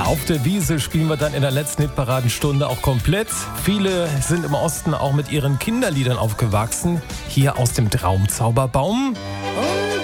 Auf der Wiese spielen wir dann in der letzten Hitparadenstunde auch komplett. Viele sind im Osten auch mit ihren Kinderliedern aufgewachsen. Hier aus dem Traumzauberbaum. Oh